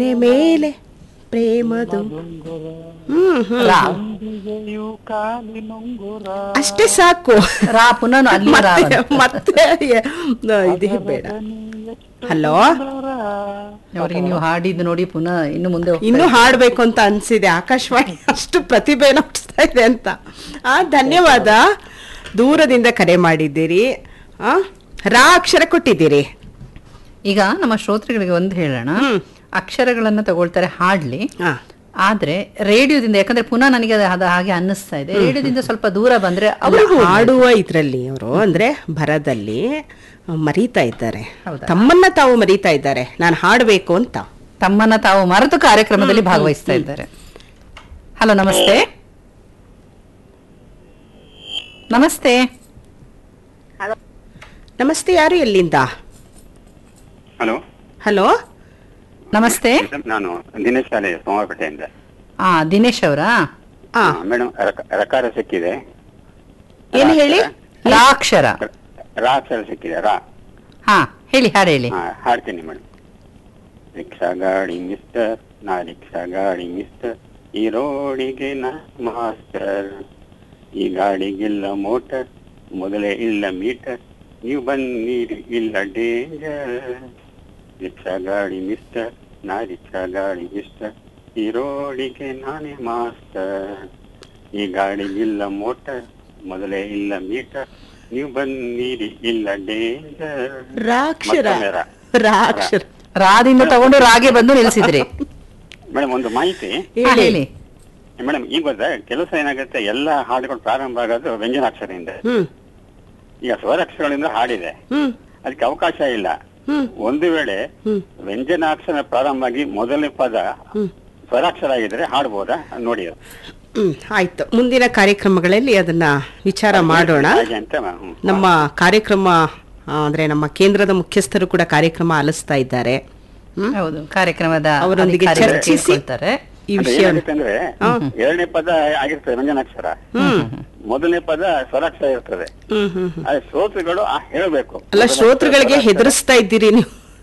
ಮೇಲೆ ಪ್ರೇಮದು ಅಷ್ಟೇ ಸಾಕು. ರಾ ಪುನಃ ಅಲ್ಲಿ ರಾ ಮತ್ತೆ ಮತ್ತೆ ಇದೇ ಬೇಡ. ಹಲೋ, ಅವ್ರಿಗೆ ನೀವು ಹಾಡಿದ್ದು ನೋಡಿ ಪುನಃ ಇನ್ನು ಮುಂದೆ ಇನ್ನೂ ಹಾಡ್ಬೇಕು ಅಂತ ಅನ್ಸಿದೆ. ಆಕಾಶವಾಣಿ ಅಷ್ಟು ಪ್ರತಿಭೆ ನೋಡ್ತಾ ಇದೆ ಅಂತ. ಧನ್ಯವಾದ. ದೂರದಿಂದ ಕರೆ ಮಾಡಿದ್ದೀರಿ. ರಾ ಅಕ್ಷರ ಕೊಟ್ಟಿದ್ದೀರಿ. ಈಗ ನಮ್ಮ ಶ್ರೋತೃಗಳಿಗೆ ಒಂದು ಹೇಳೋಣ, ಅಕ್ಷರಗಳನ್ನ ತಗೊಳ್ತಾರೆ ಹಾಡ್ಲಿ, ಆದ್ರೆ ರೇಡಿಯೋದಿಂದ, ಯಾಕಂದ್ರೆ ಪುನಃ ನನಗೆ ಅದು ಹಾಗೆ ಅನ್ನಿಸ್ತಾ ಇದೆ, ರೇಡಿಯೋದಿಂದ ಸ್ವಲ್ಪ ದೂರ ಬಂದ್ರೆ ಅವರು ಹಾಡುವ ಇದ್ರಲ್ಲಿ ಅವರು ಅಂದ್ರೆ ಭರದಲ್ಲಿ ಮರೀತಾ ಇದ್ದಾರೆ, ತಮ್ಮನ್ನ ತಾವು ಮರೀತಾ ಇದ್ದಾರೆ. ನಾನು ಹಾಡಬೇಕು ಅಂತ ತಮ್ಮನ್ನ ತಾವು ಮರೆತು ಕಾರ್ಯಕ್ರಮದಲ್ಲಿ ಭಾಗವಹಿಸ್ತಾ ಇದ್ದಾರೆ. ಹಲೋ, ನಮಸ್ತೆ. ನಮಸ್ತೆ. ನಮಸ್ತೆ, ಯಾರು ಎಲ್ಲಿಂದ? ಹಲೋ ಹಲೋ, ನಮಸ್ತೆ. ನಾನು ದಿನೇಶ್ ಶಾಲೆ ಸೋಮವಾರಪೇಟೆಯಿಂದ. ದಿನೇಶ್ ಅವರಾ? ಮೇಡಮ್, ರಕಾರ ಸಿಕ್ಕಿದೆ. ಏನು ಹೇಳಿ? ರಾ ಅಕ್ಷರ. ರಾ ಅಕ್ಷರ ಸಿಕ್ಕಿದೆ. ರಾ. ಹೇಳಿ, ಹಾಡು ಹೇಳಿ. ಹಾಡ್ತೀನಿ ಮೇಡಮ್. ರಿಕ್ಷಾ ಗಾಡಿ ಮಿಸ್ಟರ್, ನಾ ರಿಕ್ಷಾ ಗಾಡಿ ಮಿಸ್ಟರ್, ಈ ರೋಡಿಗೆ ನಾ ಮಾಸ್ಟರ್, ಈ ಗಾಡಿಗಿಲ್ಲ ಮೋಟರ್, ಮೊದಲೇ ಇಲ್ಲ ಮೀಟರ್, ನೀವು ಬನ್ನಿರಿ ಇಲ್ಲ ಡೇಂಜರ್. ರಿಕ್ಷಾ ಗಾಡಿ ಮಿಸ್ಟರ್, ನಾ ರಿಕ್ಷಾ ಗಾಡಿ ಮಿಸ್ಟರ್, ಈ ರೋಡಿಗೆ ನಾನೇ ಮಾಸ್ಟರ್, ಈ ಗಾಡಿಗಿಲ್ಲ ಮೋಟರ್, ಮೊದಲೇ ಇಲ್ಲ ಮೀಟರ್, ನೀವು ಬನ್ನಿರಿ ಇಲ್ಲ ಡೇಂಜರ್. ರಾದಿಂದ ತಗೊಂಡು ರಾಗೆ ಬಂದು ನಿಲ್ಸಿದ್ರಿ. ಮೇಡಮ್, ಒಂದು ಮಾಹಿತಿ ಹೇಳಿ ಮೇಡಮ್. ಈಗ ಗೊತ್ತಾ, ಕೆಲಸ ಏನಾಗುತ್ತೆ, ಎಲ್ಲ ಹಾಡುಗಳು ಪ್ರಾರಂಭ ಆಗೋದು ವ್ಯಂಜನಾಕ್ಷರದಿಂದ. ಈಗ ಸ್ವರಾಕ್ಷರಗಳಿಂದ ಹಾಡಿದೆ, ಅದಕ್ಕೆ ಅವಕಾಶ ಇಲ್ಲ. ಒಂದು ವೇಳೆ ವ್ಯಂಜನಾಕ್ಷರ ಪ್ರಾರಂಭ ಆಗಿ ಮೊದಲನೇ ಪದ ಸ್ವರಾಕ್ಷರ ಆಗಿದ್ರೆ ಹಾಡ್ಬೋದಾ ನೋಡಿ. ಆಯ್ತು, ಮುಂದಿನ ಕಾರ್ಯಕ್ರಮಗಳಲ್ಲಿ ಅದನ್ನ ವಿಚಾರ ಮಾಡೋಣ. ನಮ್ಮ ಕಾರ್ಯಕ್ರಮ ಅಂದ್ರೆ ನಮ್ಮ ಕೇಂದ್ರದ ಮುಖ್ಯಸ್ಥರು ಕೂಡ ಕಾರ್ಯಕ್ರಮ ಆಲಿಸ್ತಾ ಇದ್ದಾರೆ. ಹೌದು, ಕಾರ್ಯಕ್ರಮದ ಅವರೊಂದಿಗೆ ಚರ್ಚಿಸಿ ಈ ವಿಷಯ. ಅಂದ್ರೆ ಎರಡನೇ ಪದ ಆಗಿರ್ತದೆ ವ್ಯಂಜನಾಕ್ಷರ, ಮೊದಲನೇ ಪದ ಸ್ವರಾಕ್ಷರ ಇರ್ತದೆ. ಶ್ರೋತೃಗಳು ಹೇಳ್ಬೇಕು. ಅಲ್ಲ, ಶ್ರೋತೃಗಳಿಗೆ ಹೆದರಿಸ್ತಾ ಇದ್ದೀರಿ ನೀವು.